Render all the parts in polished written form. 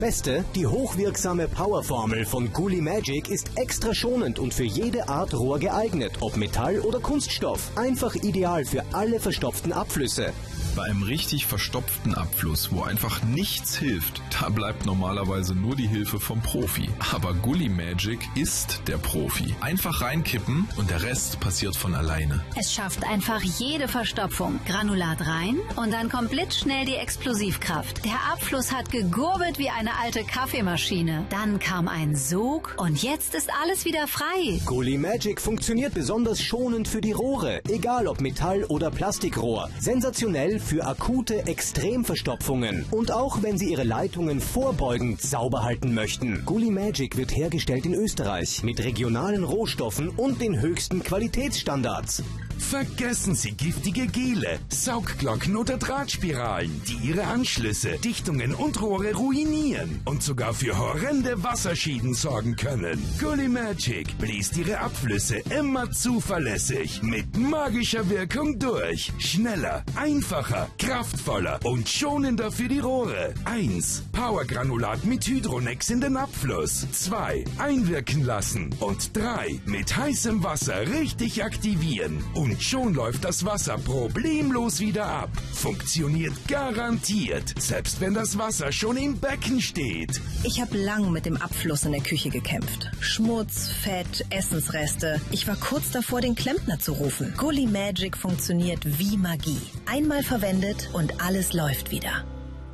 Beste, die hochwirksame Powerformel von Gulli Magic ist extra schonend und für jede Art Rohr geeignet, ob Metall oder Kunststoff. Einfach ideal für alle verstopften Abflüsse. Bei einem richtig verstopften Abfluss, wo einfach nichts hilft, da bleibt normalerweise nur die Hilfe vom Profi. Aber Gulli Magic ist der Profi. Einfach reinkippen und der Rest passiert von alleine. Es schafft einfach jede Verstopfung. Granulat rein und dann kommt blitzschnell die Explosivkraft. Der Abfluss hat gegurgelt wie eine alte Kaffeemaschine. Dann kam ein Sog und jetzt ist alles wieder frei. Gulli Magic funktioniert besonders schonend für die Rohre, egal ob Metall- oder Plastikrohr. Sensationell für akute Extremverstopfungen und auch wenn Sie Ihre Leitungen vorbeugend sauber halten möchten. Gulli Magic wird hergestellt in Österreich mit regionalen Rohstoffen und den höchsten Qualitätsstandards. Vergessen Sie giftige Gele, Saugglocken oder Drahtspiralen, die Ihre Anschlüsse, Dichtungen und Rohre ruinieren und sogar für horrende Wasserschäden sorgen können. Gulli Magic bläst Ihre Abflüsse immer zuverlässig mit magischer Wirkung durch. Schneller, einfacher, kraftvoller und schonender für die Rohre. 1. Powergranulat mit Hydronex in den Abfluss. 2. Einwirken lassen. Und 3. Mit heißem Wasser richtig aktivieren. Und schon läuft das Wasser problemlos wieder ab. Funktioniert garantiert, selbst wenn das Wasser schon im Becken steht. Ich habe lang mit dem Abfluss in der Küche gekämpft. Schmutz, Fett, Essensreste. Ich war kurz davor, den Klempner zu rufen. Gulli Magic funktioniert wie Magie. Einmal verwendet und alles läuft wieder.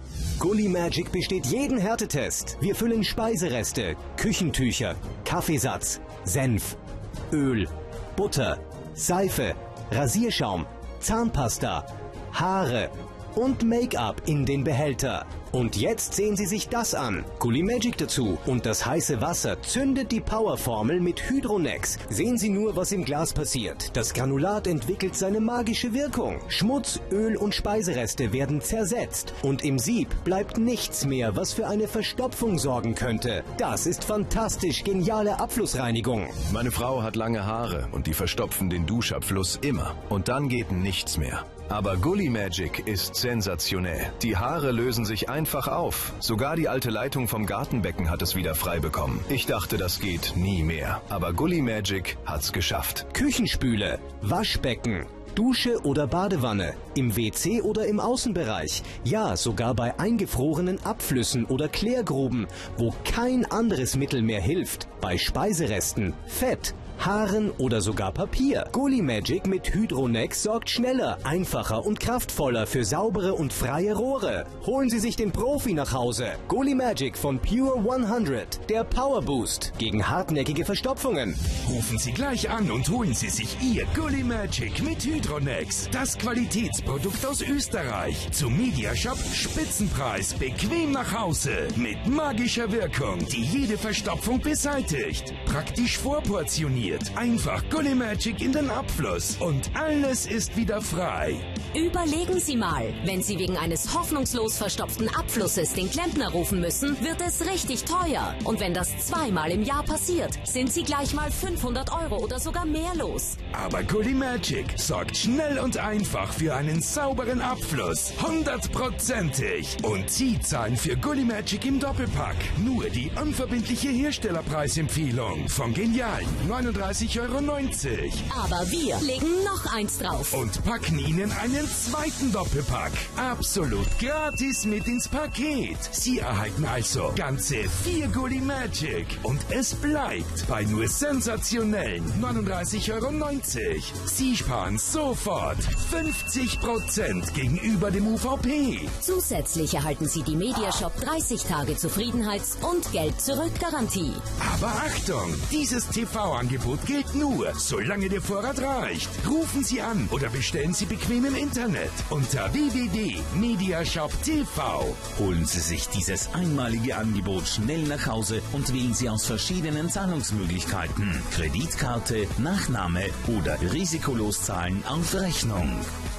Gulli Magic besteht jeden Härtetest. Wir füllen Speisereste, Küchentücher, Kaffeesatz, Senf, Öl, Butter, Seife, Rasierschaum, Zahnpasta, Haare und Make-up in den Behälter. Und jetzt sehen Sie sich das an. Gulli Magic dazu. Und das heiße Wasser zündet die Powerformel mit Hydronex. Sehen Sie nur, was im Glas passiert. Das Granulat entwickelt seine magische Wirkung. Schmutz, Öl und Speisereste werden zersetzt. Und im Sieb bleibt nichts mehr, was für eine Verstopfung sorgen könnte. Das ist fantastisch geniale Abflussreinigung. Meine Frau hat lange Haare und die verstopfen den Duschabfluss immer. Und dann geht nichts mehr. Aber Gulli Magic ist sensationell. Die Haare lösen sich einfach auf. Sogar die alte Leitung vom Gartenbecken hat es wieder frei bekommen. Ich dachte, das geht nie mehr. Aber Gulli Magic hat's geschafft. Küchenspüle, Waschbecken, Dusche oder Badewanne, im WC oder im Außenbereich, ja sogar bei eingefrorenen Abflüssen oder Klärgruben, wo kein anderes Mittel mehr hilft, bei Speiseresten, Fett, Haaren oder sogar Papier. Gulli Magic mit Hydronex sorgt schneller, einfacher und kraftvoller für saubere und freie Rohre. Holen Sie sich den Profi nach Hause. Gulli Magic von Pure 100, der Power Boost gegen hartnäckige Verstopfungen. Rufen Sie gleich an und holen Sie sich Ihr Gulli Magic mit Hydronex. Das Qualitätsprodukt aus Österreich. Zum Mediashop Spitzenpreis, bequem nach Hause. Mit magischer Wirkung, die jede Verstopfung beseitigt. Praktisch vorportioniert. Einfach Gulli Magic in den Abfluss und alles ist wieder frei. Überlegen Sie mal, wenn Sie wegen eines hoffnungslos verstopften Abflusses den Klempner rufen müssen, wird es richtig teuer. Und wenn das zweimal im Jahr passiert, sind Sie gleich mal 500 € oder sogar mehr los. Aber Gulli Magic sorgt schnell und einfach für einen sauberen Abfluss. 100%ig. Und Sie zahlen für Gulli Magic im Doppelpack nur die unverbindliche Herstellerpreisempfehlung vom genialen 39,90 €. Aber wir legen noch eins drauf. Und packen Ihnen einen zweiten Doppelpack. Absolut gratis mit ins Paket. Sie erhalten also ganze 4 Gulli Magic. Und es bleibt bei nur sensationellen 39,90 €. Sie sparen sofort 50% gegenüber dem UVP. Zusätzlich erhalten Sie die Mediashop 30 Tage Zufriedenheits- und Geld-Zurück-Garantie. Aber Achtung, dieses TV-Angebot gilt nur, solange der Vorrat reicht. Rufen Sie an oder bestellen Sie bequem im Internet unter www.mediashop.tv. Holen Sie sich dieses einmalige Angebot schnell nach Hause und wählen Sie aus verschiedenen Zahlungsmöglichkeiten. Kreditkarte, Nachname oder risikolos zahlen auf Rechnung.